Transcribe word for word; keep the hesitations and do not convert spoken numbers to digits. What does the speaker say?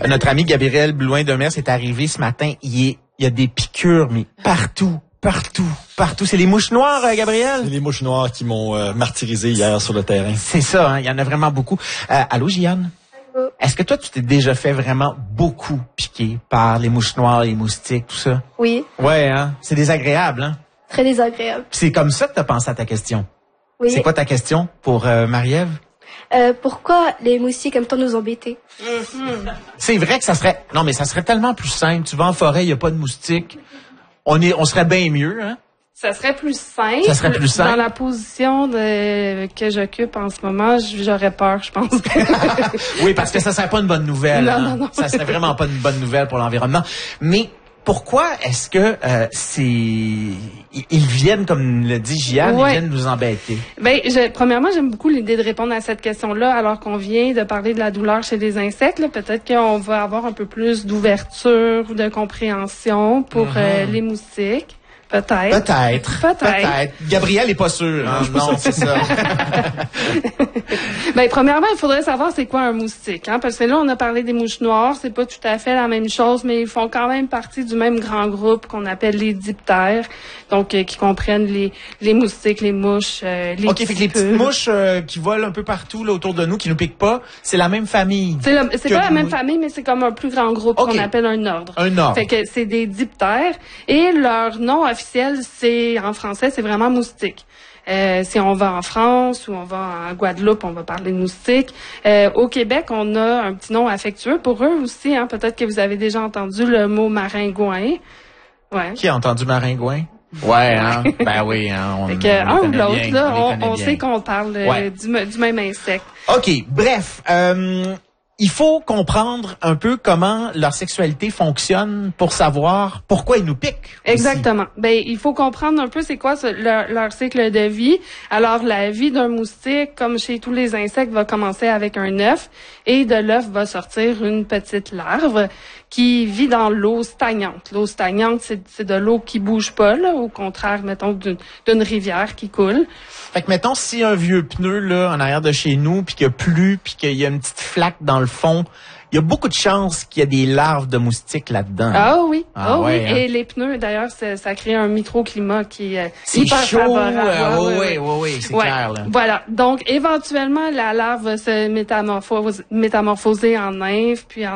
Notre ami Gabriel Blouin-Demers est arrivé ce matin. Il, est, il y a des piqûres, mais partout, partout, partout. C'est les mouches noires, euh, Gabriel? C'est les mouches noires qui m'ont euh, martyrisé hier sur le terrain. C'est ça, hein, il y en a vraiment beaucoup. Euh, allô, Gianne? Allô? Est-ce que toi, tu t'es déjà fait vraiment beaucoup piquer par les mouches noires, les moustiques, tout ça? Oui, Ouais, hein? C'est désagréable, hein? très désagréable. Puis c'est comme ça que tu as pensé à ta question. Oui. C'est quoi ta question pour euh, Marie-Ève? Euh, pourquoi les moustiques aiment tant nous embêter? C'est vrai que ça serait... Non, mais ça serait tellement plus simple. Tu vas en forêt, il n'y a pas de moustiques. On est, on serait bien mieux, hein? Ça serait plus simple. Ça serait plus simple. Dans la position de, que j'occupe en ce moment, j'aurais peur, je pense. Oui, parce que ça serait pas une bonne nouvelle. Non, hein? non, non. Ça serait vraiment pas une bonne nouvelle pour l'environnement. Mais pourquoi est-ce que euh, c'est... Ils viennent, comme le dit Gianne, Ouais. ils viennent nous embêter? Ben, je, premièrement, j'aime beaucoup l'idée de répondre à cette question-là, alors qu'on vient de parler de la douleur chez les insectes. Là. Peut-être qu'on va avoir un peu plus d'ouverture, de compréhension pour Mm-hmm. euh, les moustiques. Peut-être. Peut-être. Peut-être. Peut-être. Gabriel est pas sûr. Hein? Non, c'est ça. Ben, premièrement, il faudrait savoir c'est quoi un moustique, hein, parce que là, on a parlé des mouches noires, c'est pas tout à fait la même chose, mais ils font quand même partie du même grand groupe qu'on appelle les diptères, donc euh, qui comprennent les les moustiques, les mouches, euh, les OK, fait que les petites pulpes. mouches euh, qui volent un peu partout là, autour de nous, qui nous piquent pas, c'est la même famille. C'est le- c'est que pas la les même mou- famille, mais c'est comme un plus grand groupe OK. qu'on appelle un ordre. Un ordre. Fait que c'est des diptères et leur nom officiel, c'est en français, c'est vraiment moustique. Euh, si on va en France ou on va en Guadeloupe, on va parler de moustiques. Euh, au Québec, on a un petit nom affectueux pour eux aussi. Hein, peut-être que vous avez déjà entendu le mot maringouin. Ouais. Qui a entendu maringouin? Ouais, hein? Ben oui, hein? On, Fait on que les un ou connaît l'autre, bien, là, les on, connaît on bien. sait qu'on parle euh, Ouais. du, me- du même insecte. OK, bref, euh, il faut comprendre un peu comment leur sexualité fonctionne pour savoir pourquoi ils nous piquent. aussi. Exactement. Ben, il faut comprendre un peu c'est quoi ce- leur, leur cycle de vie. Alors, la vie d'un moustique, comme chez tous les insectes, va commencer avec un œuf et de l'œuf va sortir une petite larve qui vit dans l'eau stagnante. L'eau stagnante, c'est, c'est de l'eau qui bouge pas, là, au contraire, mettons, d'une, d'une rivière qui coule. Fait que mettons, si un vieux pneu là en arrière de chez nous, puis qu'il y a plu, puis qu'il y a une petite flaque dans le fond, il y a beaucoup de chances qu'il y a des larves de moustiques là-dedans. Ah oui, Ah ah ouais, oui. hein. Et les pneus, d'ailleurs, ça, ça crée un microclimat qui est euh, C'est hyper chaud, favorable. euh, Ouais, oui, ouais, oui, oui, oui, c'est Ouais, clair, là. Voilà. Donc, éventuellement, la larve va se métamorphose- métamorphoser en nymphe, puis en